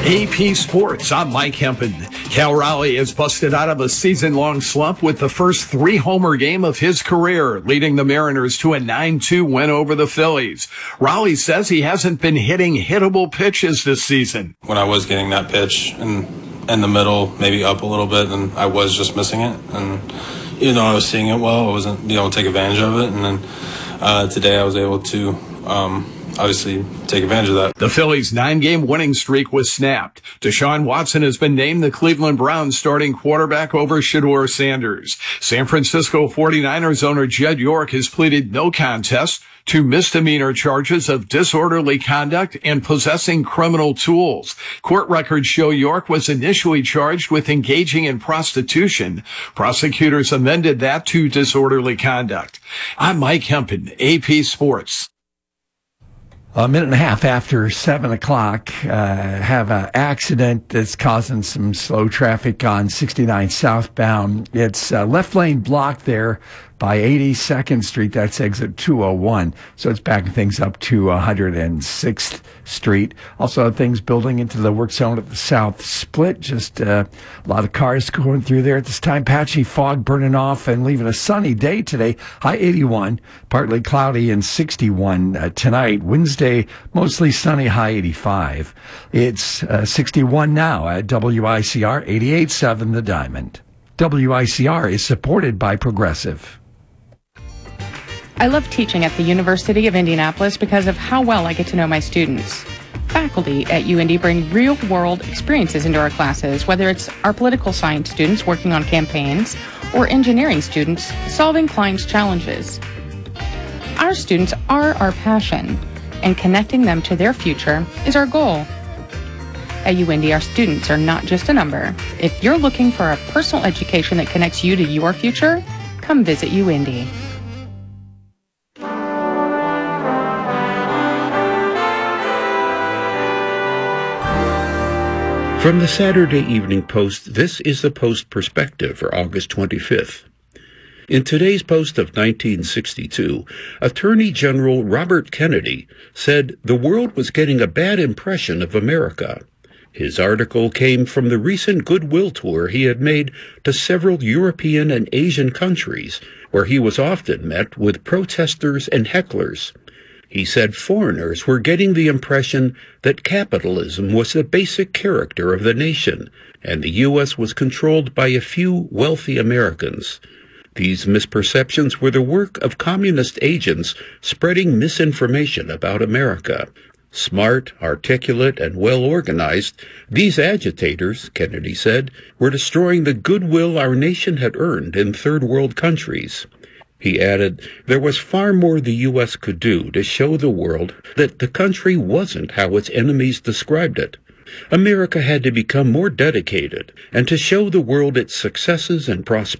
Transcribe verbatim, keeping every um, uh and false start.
A P Sports, I'm Mike Hempen. Cal Raleigh is busted out of a season-long slump with the first three-homer game of his career, leading the Mariners to a nine two win over the Phillies. Raleigh says he hasn't been hitting hittable pitches this season. When I was getting that pitch in, in the middle, maybe up a little bit, and I was just missing it. And even though I was seeing it well, I wasn't able to take advantage of it. And then uh, today I was able to um, obviously take advantage of that. The Phillies' nine-game winning streak was snapped. Deshaun Watson has been named the Cleveland Browns starting quarterback over Shedeur Sanders. San Francisco forty-niners owner Jed York has pleaded no contest to misdemeanor charges of disorderly conduct and possessing criminal tools. Court records show York was initially charged with engaging in prostitution. Prosecutors amended that to disorderly conduct. I'm Mike Hempen, A P Sports. A minute and a half after seven o'clock, uh, have an accident that's causing some slow traffic on sixty-nine southbound. It's uh, left lane blocked there by eighty-second Street. That's exit two oh one. So it's backing things up to one hundred sixth Street. Also, things building into the work zone at the South Split. Just uh, a lot of cars going through there at this time. Patchy fog burning off and leaving a sunny day today. High eighty-one, partly cloudy and sixty-one uh, tonight. Wednesday, mostly sunny, high eighty-five. It's uh, sixty-one now at W I C R eighty-eight point seven The Diamond. W I C R is supported by Progressive. I love teaching at the University of Indianapolis because of how well I get to know my students. Faculty at U Indy bring real-world experiences into our classes, whether it's our political science students working on campaigns or engineering students solving clients' challenges. Our students are our passion, and connecting them to their future is our goal. At U Indy, our students are not just a number. If you're looking for a personal education that connects you to your future, come visit U Indy. From the Saturday Evening Post, this is the Post Perspective for August twenty-fifth. In today's Post of nineteen sixty-two, Attorney General Robert Kennedy said the world was getting a bad impression of America. His article came from the recent goodwill tour he had made to several European and Asian countries, where he was often met with protesters and hecklers. He said foreigners were getting the impression that capitalism was the basic character of the nation, and the U S was controlled by a few wealthy Americans. These misperceptions were the work of communist agents spreading misinformation about America. Smart, articulate, and well-organized, these agitators, Kennedy said, were destroying the goodwill our nation had earned in third-world countries. He added, there was far more the U S could do to show the world that the country wasn't how its enemies described it. America had to become more dedicated and to show the world its successes and prosperity.